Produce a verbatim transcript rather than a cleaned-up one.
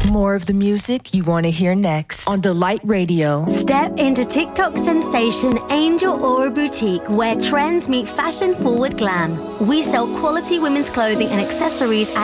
More of the music you want to hear next on Delight Radio. Step into TikTok sensation Angel Aura Boutique, where trends meet fashion-forward glam. We sell quality women's clothing and accessories